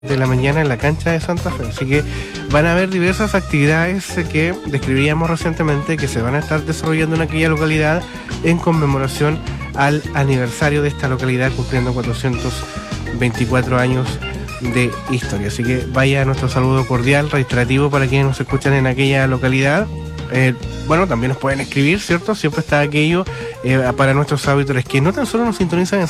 de la mañana en la cancha de Santa Fe. Así que van a haber diversas actividades que describíamos recientemente que se van a estar desarrollando en aquella localidad en conmemoración al aniversario de esta localidad cumpliendo 424 años de historia. Así que vaya nuestro saludo cordial, reiterativo para quienes nos escuchan en aquella localidad. Bueno, también nos pueden escribir, ¿cierto? Siempre está aquello para nuestros auditores que no tan solo nos sintonizan en